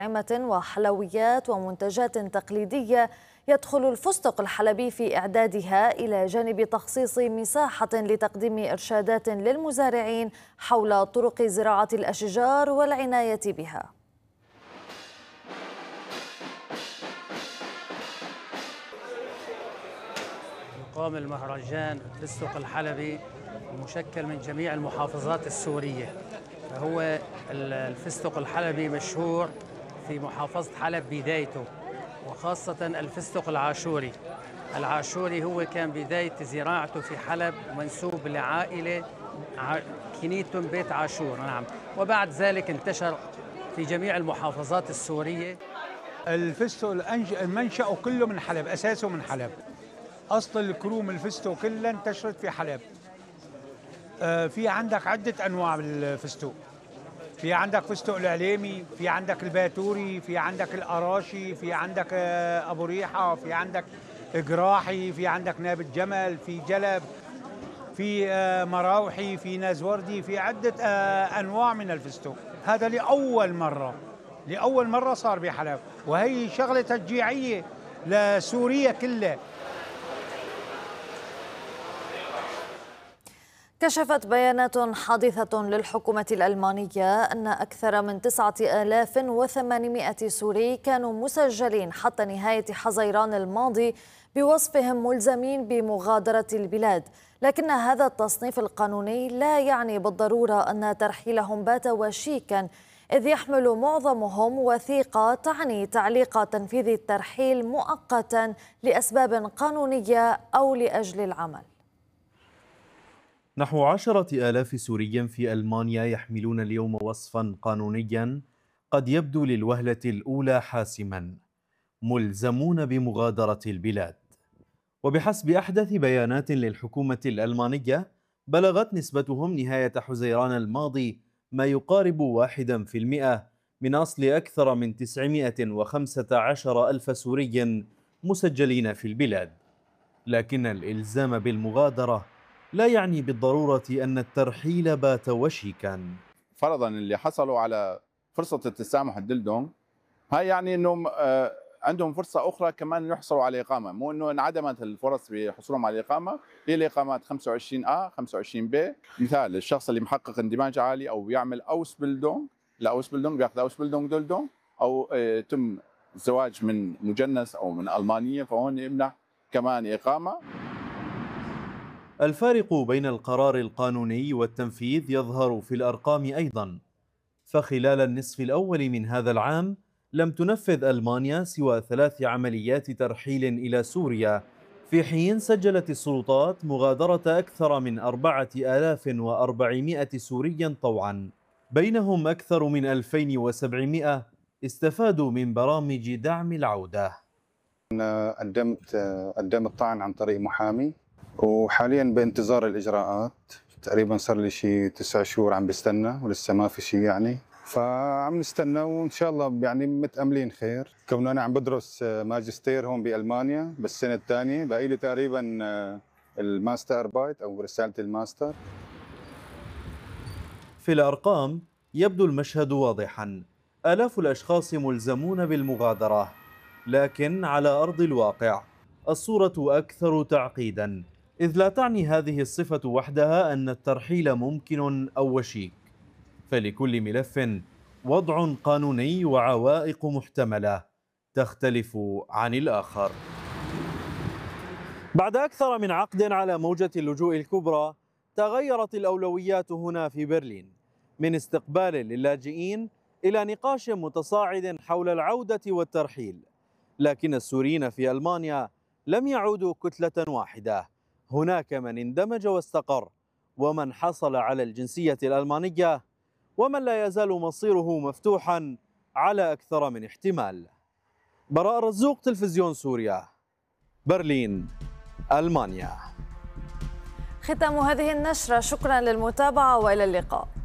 أطعمة وحلويات ومنتجات تقليدية، يدخل الفستق الحلبي في إعدادها إلى جانب تخصيص مساحة لتقديم إرشادات للمزارعين حول طرق زراعة الأشجار والعناية بها. يقام المهرجان الفستق الحلبي مشكل من جميع المحافظات السورية. فهو الفستق الحلبي مشهور في محافظة حلب بدايته، وخاصة الفستق العاشوري. العاشوري هو كان بداية زراعته في حلب منسوب لعائلة كنيتم بيت عاشور، نعم، وبعد ذلك انتشر في جميع المحافظات السورية. الفستق المنشأ كله من حلب، أساسه من حلب. أصل الكروم الفستق كلها انتشرت في حلب. في عندك عدة أنواع بالفستق، في عندك فستق العليمي، في عندك الباتوري، في عندك الأراشي، في عندك أبو ريحة، في عندك جراحي، في عندك نابت جمل، في جلب، في مراوحي، في نازوردي، في عدة أنواع من الفستق. هذا لأول مرة صار بحلب، وهي شغلة تشجيعية لسوريا كلها. كشفت بيانات حديثة للحكومة الألمانية أن أكثر من 9800 سوري كانوا مسجلين حتى نهاية حزيران الماضي بوصفهم ملزمين بمغادرة البلاد، لكن هذا التصنيف القانوني لا يعني بالضرورة أن ترحيلهم بات وشيكا، إذ يحمل معظمهم وثيقة تعني تعليق تنفيذ الترحيل مؤقتا لأسباب قانونية أو لأجل العمل. نحو 10,000 سوري في ألمانيا يحملون اليوم وصفا قانونيا قد يبدو للوهلة الأولى حاسما: ملزمون بمغادرة البلاد. وبحسب أحدث بيانات للحكومة الألمانية، بلغت نسبتهم نهاية حزيران الماضي ما يقارب 1% من أصل أكثر من 915 ألف سوري مسجلين في البلاد. لكن الإلزام بالمغادرة لا يعني بالضرورة أن الترحيل بات وشيكا. فرضا اللي حصلوا على فرصة التسامح الدلدونغ، هاي يعني أنهم عندهم فرصة أخرى كمان يحصلوا على إقامة، مو أنه انعدمت الفرص بحصولهم على الإقامة. هي الإقامات 25A 25B. مثال الشخص اللي محقق اندماج عالي أو بيعمل أوس بلدونغ، بياخذ أوس بلدونغ دلدونغ، أو تم الزواج من مجنس أو من ألمانية، فهون يمنح كمان إقامة. الفارق بين القرار القانوني والتنفيذ يظهر في الأرقام أيضا، فخلال النصف الأول من هذا العام لم تنفذ ألمانيا سوى 3 عمليات ترحيل إلى سوريا، في حين سجلت السلطات مغادرة أكثر من 4400 سوريا طوعا، بينهم أكثر من 2700 استفادوا من برامج دعم العودة. أنا قدمت طعن عن طريق محامي، وحاليا بانتظار الإجراءات. تقريبا صار لي شيء 9 شهور عم بستنى ولسه ما في شيء يعني، فعم نستنى وإن شاء الله يعني متأملين خير. كون أنا عم بدرس ماجستير هون بألمانيا بالسنة الثانية، بقي لي تقريبا الماستر بايت أو رسالة الماستر. في الأرقام يبدو المشهد واضحا: آلاف الأشخاص ملزمون بالمغادرة، لكن على أرض الواقع الصورة أكثر تعقيدا، إذ لا تعني هذه الصفة وحدها أن الترحيل ممكن أو وشيك، فلكل ملف وضع قانوني وعوائق محتملة تختلف عن الآخر. بعد أكثر من عقد على موجة اللجوء الكبرى، تغيرت الأولويات هنا في برلين، من استقبال للاجئين إلى نقاش متصاعد حول العودة والترحيل. لكن السوريين في ألمانيا لم يعودوا كتلة واحدة، هناك من اندمج واستقر، ومن حصل على الجنسية الألمانية، ومن لا يزال مصيره مفتوحا على أكثر من احتمال. براء الرزوق، تلفزيون سوريا، برلين، ألمانيا. ختام هذه النشرة، شكرا للمتابعة وإلى اللقاء.